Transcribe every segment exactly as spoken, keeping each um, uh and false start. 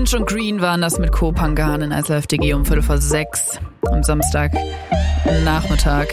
Orange und Green waren das mit Kopangan als L F D G um Viertel vor sechs am Samstag Nachmittag.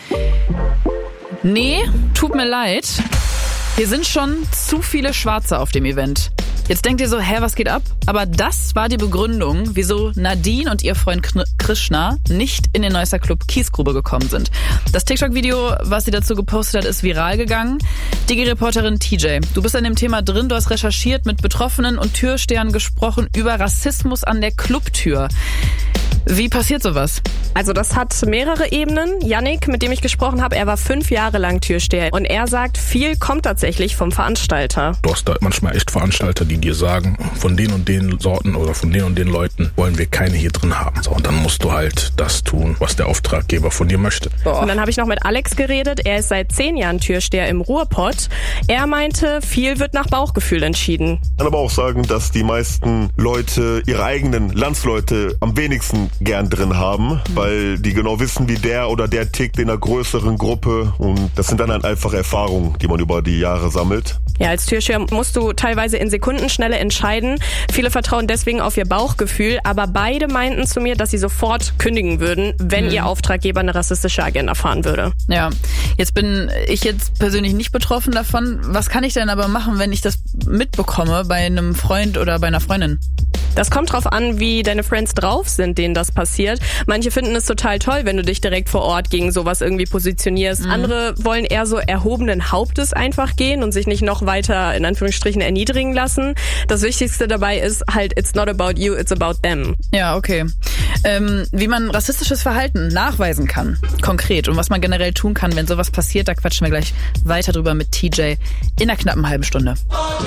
Nee, tut mir leid. Hier sind schon zu viele Schwarze auf dem Event. Jetzt denkt ihr so, hä, was geht ab? Aber das war die Begründung, wieso Nadine und ihr Freund Krishna nicht in den Neusser Club Kiesgrube gekommen sind. Das TikTok-Video, was sie dazu gepostet hat, ist viral gegangen. Digi-Reporterin T J, du bist an dem Thema drin, du hast recherchiert, mit Betroffenen und Türstehern gesprochen über Rassismus an der Clubtür. Wie passiert sowas? Also das hat mehrere Ebenen. Yannick, mit dem ich gesprochen habe, er war fünf Jahre lang Türsteher und er sagt, viel kommt tatsächlich vom Veranstalter. Du hast da manchmal echt Veranstalter, die dir sagen, von den und den Sorten oder von den und den Leuten wollen wir keine hier drin haben. So, und dann musst du halt das tun, was der Auftraggeber von dir möchte. Boah. Und dann habe ich noch mit Alex geredet. Er ist seit zehn Jahren Türsteher im Ruhrpott. Er meinte, viel wird nach Bauchgefühl entschieden. Ich kann aber auch sagen, dass die meisten Leute ihre eigenen Landsleute am wenigsten gern drin haben, mhm. weil die genau wissen, wie der oder der tickt in einer größeren Gruppe, und das sind dann halt einfach Erfahrungen, die man über die Jahre sammelt. Ja, als Türsteher musst du teilweise in Sekundenschnelle entscheiden. Viele vertrauen deswegen auf ihr Bauchgefühl, aber beide meinten zu mir, dass sie sofort kündigen würden, wenn mhm. ihr Auftraggeber eine rassistische Agenda fahren würde. Ja, jetzt bin ich jetzt persönlich nicht betroffen davon. Was kann ich denn aber machen, wenn ich das mitbekomme bei einem Freund oder bei einer Freundin? Das kommt drauf an, wie deine Friends drauf sind, denen das passiert. Manche finden es total toll, wenn du dich direkt vor Ort gegen sowas irgendwie positionierst. Mhm. Andere wollen eher so erhobenen Hauptes einfach gehen und sich nicht noch weiter, in Anführungsstrichen, erniedrigen lassen. Das Wichtigste dabei ist halt, it's not about you, it's about them. Ja, okay. Ähm, wie man rassistisches Verhalten nachweisen kann, konkret, und was man generell tun kann, wenn sowas passiert, da quatschen wir gleich weiter drüber mit T J in einer knappen halben Stunde.